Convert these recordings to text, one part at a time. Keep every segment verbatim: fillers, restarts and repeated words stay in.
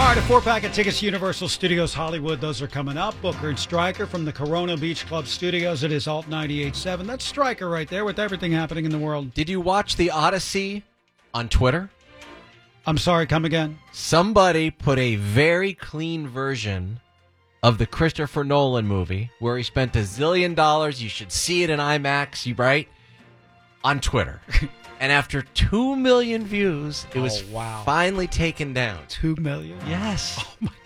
right, a four-pack of tickets to Universal Studios Hollywood. Those are coming up. Booker and Stryker from the Corona Beach Club Studios. It is Alt ninety-eight point seven. That's Stryker right there with everything happening in the world. Did you watch The Odyssey on Twitter? I'm sorry, come again? Somebody put a very clean version of the Christopher Nolan movie where he spent a zillion dollars. You should see it in IMAX, you right? On Twitter. And after two million views, it was oh, wow. finally taken down. Two million? Yes. Oh, my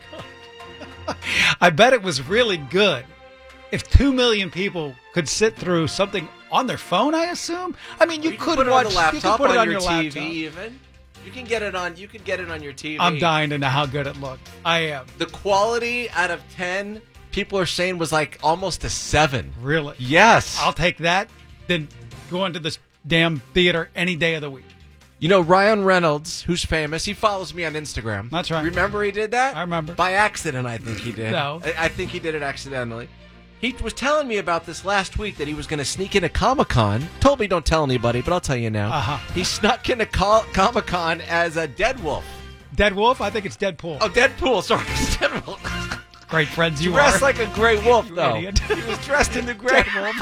God. I bet it was really good. If two million people could sit through something on their phone, I assume? I mean, you, you could put it watch, on the laptop, you could put on it on your, your T V laptop. even. You can get it on you can get it on your T V. I'm dying to know how good it looked. I am. The quality out of ten, people are saying was like almost a seven. Really? Yes. I'll take that than going to this damn theater any day of the week. You know, Ryan Reynolds, who's famous, he follows me on Instagram. That's right. Remember he did that? I remember. By accident, I think he did. No. I, I think he did it accidentally. He was telling me about this last week that he was going to sneak into Comic-Con. Told me don't tell anybody, but I'll tell you now. Uh-huh. He snuck into Co- Comic-Con as a Dead Wolf. Dead Wolf? I think it's Deadpool. Oh, Deadpool. Sorry, it's Dead Wolf. Great friends you dressed are. like a gray wolf, You though. idiot. He was dressed in the gray wolf.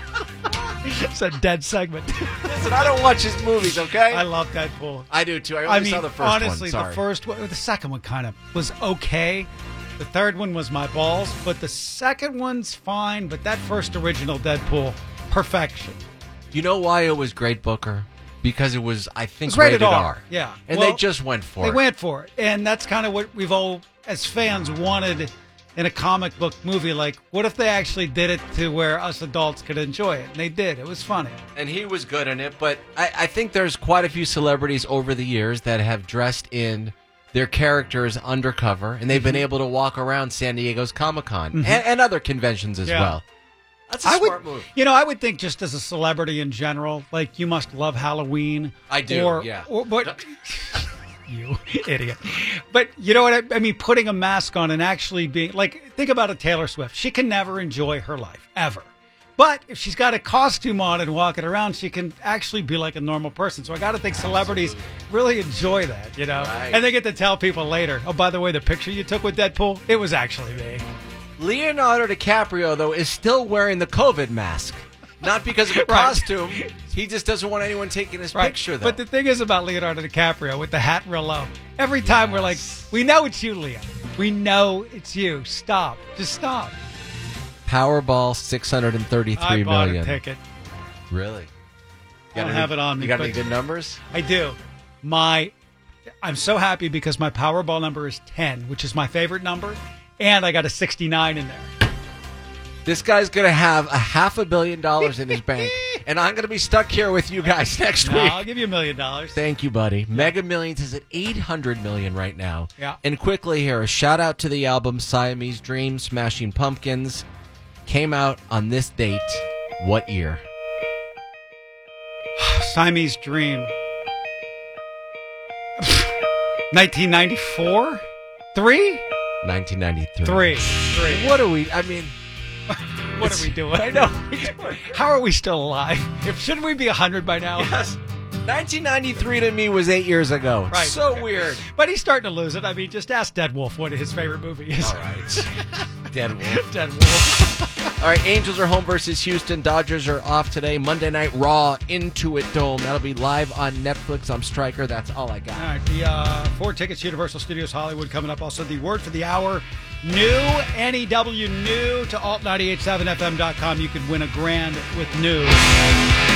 It's a dead segment. Listen, I don't watch his movies, okay? I love Deadpool. I do, too. I only I mean, saw the first honestly, one. Sorry. the first one, the second one kind of was okay. The third one was my balls, but the second one's fine. But that first original Deadpool, perfection. You know why it was great, Booker? Because it was, I think, It was rated rated R. R. Yeah. And Well, they just went for They it. went for it, and that's kind of what we've all, as fans, wanted in a comic book movie. Like, what if they actually did it to where us adults could enjoy it? And they did. It was funny. And he was good in it, but I, I think there's quite a few celebrities over the years that have dressed in their characters undercover, and they've Mm-hmm. been able to walk around San Diego's Comic-Con and, and other conventions as Yeah. well. That's a I smart would, move. You know, I would think just as a celebrity in general, like you must love Halloween. I do, or, yeah. Or, but you idiot. But you know what I, I mean? Putting a mask on and actually being like, think about a Taylor Swift. She can never enjoy her life ever. But if she's got a costume on and walking around, she can actually be like a normal person. So I got to think celebrities really enjoy that, you know? Right. And they get to tell people later, oh, by the way, the picture you took with Deadpool, it was actually me. Leonardo DiCaprio, though, is still wearing the COVID mask. Not because of a Right. costume. He just doesn't want anyone taking his Right. picture, though. But the thing is about Leonardo DiCaprio with the hat real low. Every time we're like, we know it's you, Leo. We know it's you. Stop. Just stop. Powerball six hundred thirty-three I bought million. a ticket. Really? I don't have it on me. You got but any good numbers? I do. My, I'm so happy because my Powerball number is ten, which is my favorite number, and I got a sixty-nine in there. This guy's going to have a half a billion dollars in his bank, and I'm going to be stuck here with you guys next No, week. I'll give you a million dollars. Thank you, buddy. Mega Millions is at eight hundred million right now. Yeah. And quickly here, a shout out to the album Siamese Dream, Smashing Pumpkins. Came out on this date. What year? Siamese Dream. nineteen ninety-four? Three? nineteen ninety-three. Three. Three. What are we? I mean, What are we doing? I know. How are we still alive? If shouldn't we be one hundred by now? Yes. nineteen ninety-three to me was eight years ago. Right. So weird. But he's starting to lose it. I mean, just ask Dead Wolf what his favorite movie is. All right. Dead Wolf. Dead Wolf. All right, Angels are home versus Houston. Dodgers are off today. Monday Night Raw, Intuit Dome. That'll be live on Netflix. I'm Stryker. That's all I got. All right, the uh, four tickets, Universal Studios Hollywood coming up. Also, the word for the hour, new, N E W, new to alt nine eight seven F M dot com. You could win a grand with new.